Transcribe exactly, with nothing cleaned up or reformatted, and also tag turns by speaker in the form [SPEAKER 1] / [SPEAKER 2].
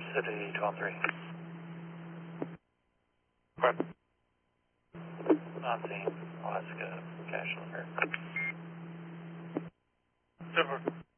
[SPEAKER 1] City twelve three.
[SPEAKER 2] Okay.
[SPEAKER 1] On scene, Alaska, cash number.
[SPEAKER 2] Super.